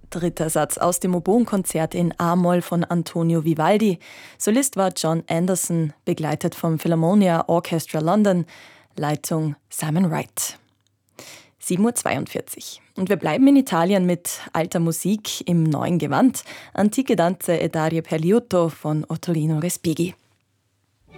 Dritter Satz aus dem Oboenkonzert in A-Moll von Antonio Vivaldi. Solist war John Anderson, begleitet vom Philharmonia Orchestra London. Leitung Simon Wright. 7:42 Uhr. Und wir bleiben in Italien mit alter Musik im neuen Gewand. Antiche danze e arie per liutto von Ottolino Respighi.